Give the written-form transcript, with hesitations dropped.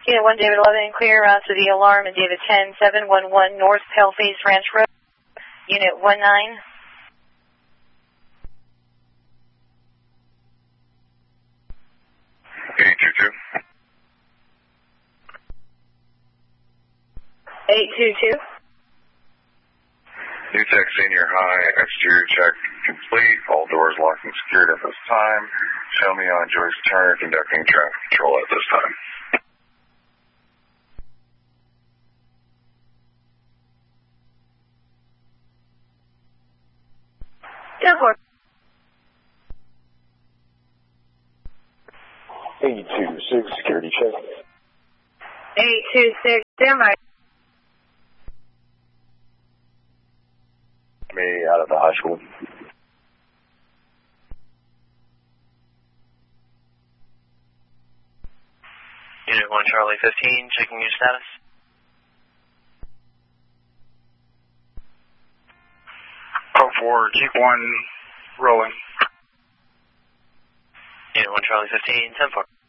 Unit 1, David 11, clear to the alarm at David 10, 711 North Paleface Ranch Road. Unit 19. 822. 822. New Tech Senior High, exterior check complete. All doors locked and secured at this time. Show me on Joyce Turner conducting traffic control at this time. Denver. 826, security check. 826, Denver. Me out of the high school. Unit 1, Charlie 15, checking your status. Oh, 4, Jeep 1, rolling. Unit 1, Charlie 15, 10-4.